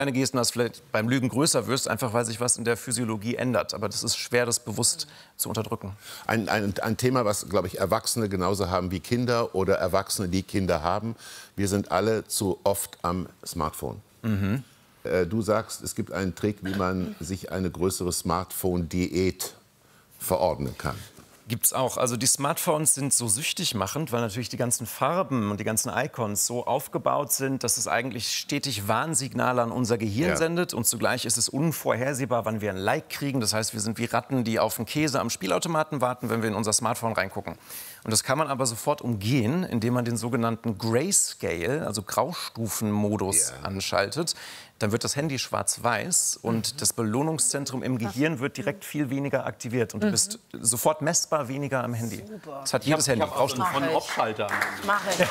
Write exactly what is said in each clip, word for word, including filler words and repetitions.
gehst und das vielleicht beim Lügen größer wirst, einfach weil sich was in der Physiologie ändert. Aber das ist schwer, das bewusst zu unterdrücken. Ein, ein, ein Thema, was, glaube ich, Erwachsene genauso haben wie Kinder oder Erwachsene, die Kinder haben. Wir sind alle zu oft am Smartphone. Mhm. Äh, du sagst, es gibt einen Trick, wie man sich eine größere Smartphone-Diät verordnen kann. Gibt's auch. Also die Smartphones sind so süchtig machend, weil natürlich die ganzen Farben und die ganzen Icons so aufgebaut sind, dass es eigentlich stetig Warnsignale an unser Gehirn Ja. sendet. Und zugleich ist es unvorhersehbar, wann wir ein Like kriegen. Das heißt, wir sind wie Ratten, die auf den Käse am Spielautomaten warten, wenn wir in unser Smartphone reingucken. Und das kann man aber sofort umgehen, indem man den sogenannten Grayscale, also Graustufenmodus, Ja. anschaltet. Dann wird das Handy schwarz-weiß und das Belohnungszentrum im Gehirn wird direkt viel weniger aktiviert. Und du bist sofort messbar weniger am Handy. Super. Das hat jedes Handy. Ich habe auch so einen On-Off-Schalter. Mach ich.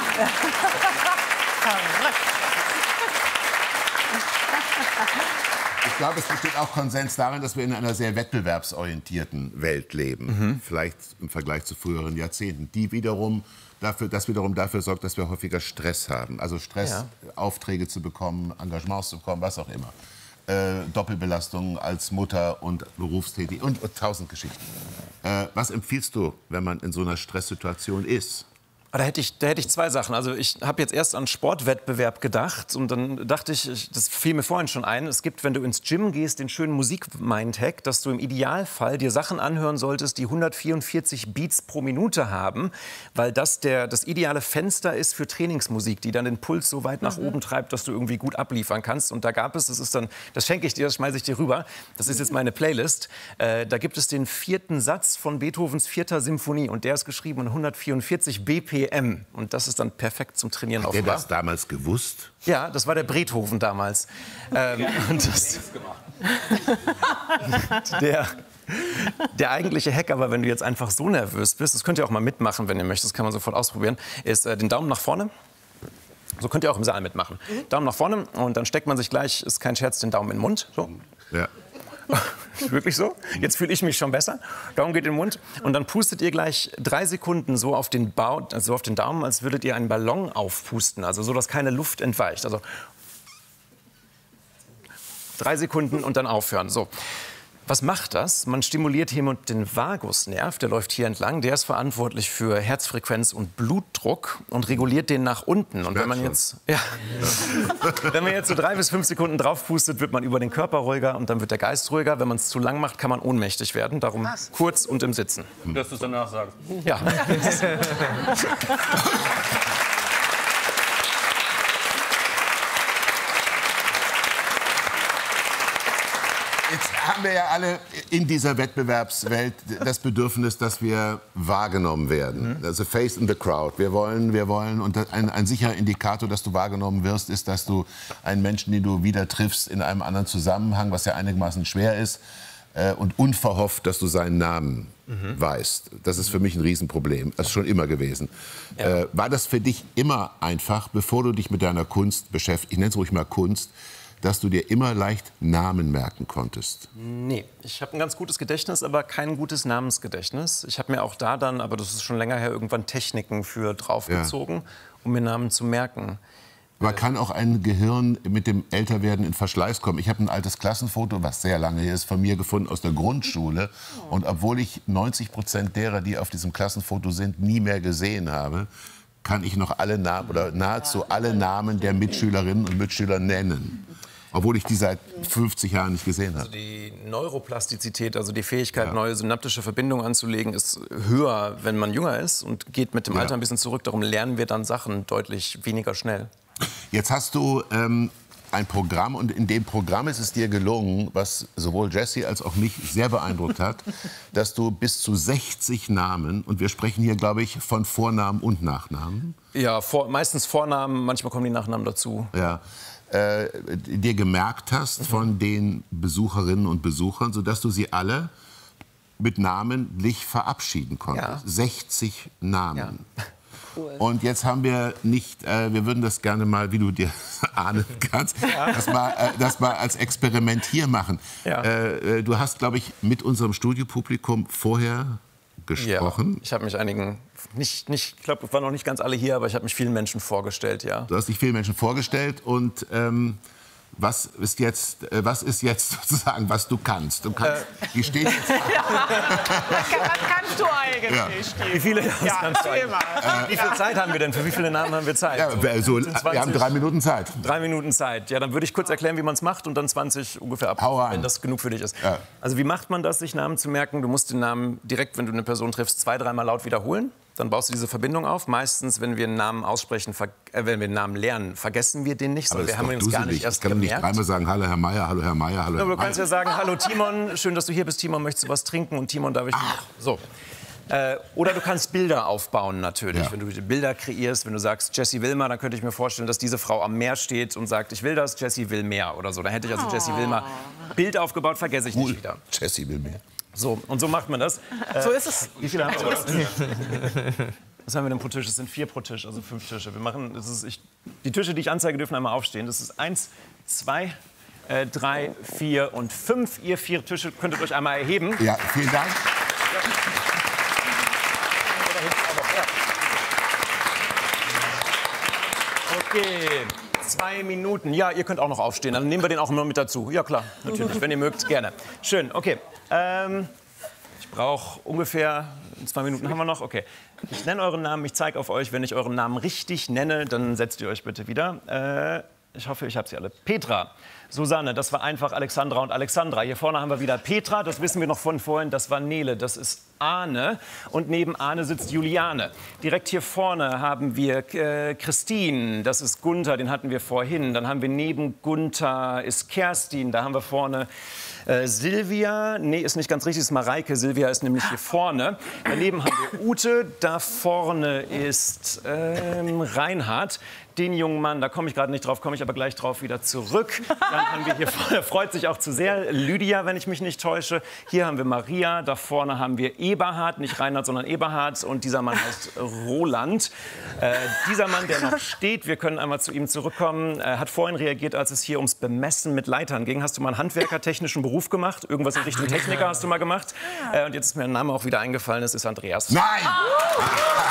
Ich glaube, es besteht auch Konsens darin, dass wir in einer sehr wettbewerbsorientierten Welt leben. Mhm. Vielleicht im Vergleich zu früheren Jahrzehnten. Die wiederum dafür, das wiederum dafür sorgt, dass wir häufiger Stress haben. Also Stress, Ja. Aufträge zu bekommen, Engagements zu bekommen, was auch immer. Äh, Doppelbelastung als Mutter und berufstätig und, und tausend Geschichten. Äh, was empfiehlst du, wenn man in so einer Stresssituation ist? Ah, Da hätte ich, da hätte ich zwei Sachen. Also ich habe jetzt erst an Sportwettbewerb gedacht und dann dachte ich, ich, das fiel mir vorhin schon ein, es gibt, wenn du ins Gym gehst, den schönen Musik-Mindhack, dass du im Idealfall dir Sachen anhören solltest, die hundertvierundvierzig Beats pro Minute haben, weil das der, das ideale Fenster ist für Trainingsmusik, die dann den Puls so weit nach oben treibt, dass du irgendwie gut abliefern kannst. Und da gab es, das ist dann, das schenke ich dir, das schmeiße ich dir rüber, das ist jetzt meine Playlist, äh, da gibt es den vierten Satz von Beethovens vierter Symphonie und der ist geschrieben in hundertvierundvierzig B P M. Und das ist dann perfekt zum Trainieren Hat der offenbar. das damals gewusst? Ja, das war der Beethoven damals. Ähm, und das, der, der eigentliche Hack, aber wenn du jetzt einfach so nervös bist, das könnt ihr auch mal mitmachen, wenn ihr möchtet, das kann man sofort ausprobieren, ist äh, den Daumen nach vorne. So könnt ihr auch im Saal mitmachen. Daumen nach vorne und dann steckt man sich gleich, ist kein Scherz, den Daumen in den Mund. So. Ja. Ist wirklich so? Jetzt fühle ich mich schon besser. Daumen geht in den Mund. Und dann pustet ihr gleich drei Sekunden so auf den, Bau, also auf den Daumen, als würdet ihr einen Ballon aufpusten. Also so, dass keine Luft entweicht. Also drei Sekunden und dann aufhören. So. Was macht das? Man stimuliert hier den Vagusnerv, der läuft hier entlang. Der ist verantwortlich für Herzfrequenz und Blutdruck und reguliert den nach unten. Und wenn man jetzt, ja, wenn man jetzt so drei bis fünf Sekunden drauf pustet, wird man über den Körper ruhiger und dann wird der Geist ruhiger. Wenn man es zu lang macht, kann man ohnmächtig werden. Darum kurz und im Sitzen. Dass du es danach sagst. Ja. Jetzt haben wir ja alle in dieser Wettbewerbswelt das Bedürfnis, dass wir wahrgenommen werden. Mhm. Also face in the crowd. Wir wollen, wir wollen, und ein, ein sicherer Indikator, dass du wahrgenommen wirst, ist, dass du einen Menschen, den du wieder triffst, in einem anderen Zusammenhang, was ja einigermaßen schwer ist, äh, und unverhofft, dass du seinen Namen mhm. weißt. Das ist für mich ein Riesenproblem. Das ist schon immer gewesen. Ja. Äh, war das für dich immer einfach, bevor du dich mit deiner Kunst beschäftigst, ich nenne es ruhig mal Kunst, dass du dir immer leicht Namen merken konntest? Nee, ich habe ein ganz gutes Gedächtnis, aber kein gutes Namensgedächtnis. Ich habe mir auch da dann, aber das ist schon länger her, irgendwann Techniken für draufgezogen, ja. um mir Namen zu merken. Aber kann auch ein Gehirn mit dem Älterwerden in Verschleiß kommen? Ich habe ein altes Klassenfoto, was sehr lange her ist, von mir gefunden aus der Grundschule. Und obwohl ich neunzig Prozent derer, die auf diesem Klassenfoto sind, nie mehr gesehen habe, kann ich noch alle Namen oder nahezu alle Namen der Mitschülerinnen und Mitschüler nennen. Obwohl ich die seit fünfzig Jahren nicht gesehen habe. Also die Neuroplastizität, also die Fähigkeit, ja. neue synaptische Verbindungen anzulegen, ist höher, wenn man jünger ist und geht mit dem Alter ja. ein bisschen zurück. Darum lernen wir dann Sachen deutlich weniger schnell. Jetzt hast du ähm, ein Programm und in dem Programm ist es dir gelungen, was sowohl Jessie als auch mich sehr beeindruckt hat, dass du bis zu sechzig Namen, und wir sprechen hier, glaube ich, von Vornamen und Nachnamen. Ja, vor, meistens Vornamen, manchmal kommen die Nachnamen dazu. Ja. Äh, dir gemerkt hast von den Besucherinnen und Besuchern, sodass du sie alle mit namentlich verabschieden konntest. Ja. sechzig Namen. Ja. Cool. Und jetzt haben wir nicht, äh, wir würden das gerne mal, wie du dir ahnen kannst, ja. das, mal, äh, das mal als Experiment hier machen. Ja. Äh, du hast, glaube ich, mit unserem Studiopublikum vorher gesprochen. Ja, ich habe mich einigen, nicht, nicht, ich glaube, es waren noch nicht ganz alle hier, aber ich habe mich vielen Menschen vorgestellt, ja. Du hast dich vielen Menschen vorgestellt und ähm, Was ist jetzt, äh, was ist jetzt sozusagen, was du kannst? Du kannst, äh, die steht jetzt. Was kannst du eigentlich? Ja. Wie viele ja, kannst du immer. Wie viel Zeit haben wir denn? Für wie viele Namen haben wir Zeit? Ja, so, wir haben drei Minuten Zeit. Drei Minuten Zeit. Ja, dann würde ich kurz erklären, wie man es macht und dann zwanzig ungefähr ab, Hau rein. wenn das genug für dich ist. Ja. Also wie macht man das, sich Namen zu merken? Du musst den Namen direkt, wenn du eine Person triffst, zwei, dreimal laut wiederholen. Dann baust du diese Verbindung auf. Meistens, wenn wir einen Namen aussprechen, äh, wenn wir einen Namen lernen, vergessen wir den nicht, sondern wir haben ihn uns gar nicht erst Ich kann gemerkt. nicht dreimal sagen, hallo Herr Meier, hallo Herr Meier, hallo Herr Aber du Meier. kannst ja sagen, hallo Timon, schön, dass du hier bist. Timon, möchtest du was trinken? Und Timon, darf ich... Ach. So. Äh, oder du kannst Bilder aufbauen natürlich. Ja. Wenn du Bilder kreierst, wenn du sagst Jessie Wilmer, dann könnte ich mir vorstellen, dass diese Frau am Meer steht und sagt, ich will das, Jessie will mehr oder so. Dann hätte ich also Jessie Wilmer Bild aufgebaut, vergesse ich nicht wieder. Jessie will mehr. So, und so macht man das. Äh, So ist es. Wie viele haben wir? Was haben wir denn pro Tisch? Es sind vier pro Tisch, also fünf Tische. Wir machen, das ist, ich, die Tische, die ich anzeige, dürfen einmal aufstehen. Das ist eins, zwei, äh, drei, vier und fünf. Ihr vier Tische könntet euch einmal erheben. Ja, vielen Dank. Okay, zwei Minuten. Ja, ihr könnt auch noch aufstehen. Dann nehmen wir den auch immer mit dazu. Ja klar, natürlich, wenn ihr mögt, gerne. Schön, okay. Ähm, ich brauche ungefähr zwei Minuten haben wir noch. Okay. Ich nenne euren Namen, ich zeige auf euch. Wenn ich euren Namen richtig nenne, dann setzt ihr euch bitte wieder. Äh, ich hoffe, ich habe sie alle. Petra, Susanne, das war einfach Alexandra und Alexandra. Hier vorne haben wir wieder Petra, das wissen wir noch von vorhin. Das war Nele, das ist Arne. Und neben Arne sitzt Juliane. Direkt hier vorne haben wir äh, Christine, das ist Gunther, den hatten wir vorhin. Dann haben wir neben Gunther ist Kerstin, da haben wir vorne äh, Silvia. Nee, ist nicht ganz richtig, ist Mareike. Silvia ist nämlich hier vorne. Daneben haben wir Ute, da vorne ist ähm, Reinhard. Den jungen Mann, da komme ich gerade nicht drauf, komme ich aber gleich drauf wieder zurück. Dann haben wir hier vorne, freut sich auch zu sehr, Lydia, wenn ich mich nicht täusche. Hier haben wir Maria, da vorne haben wir Eberhard, nicht Reinhard, sondern Eberhard. Und dieser Mann heißt Roland. Äh, dieser Mann, der noch steht, wir können einmal zu ihm zurückkommen, äh, hat vorhin reagiert, als es hier ums Bemessen mit Leitern ging. Hast du mal einen handwerkertechnischen Beruf gemacht? Irgendwas in Richtung Techniker hast du mal gemacht? Äh, und jetzt ist mir ein Name auch wieder eingefallen, das ist Andreas. Nein!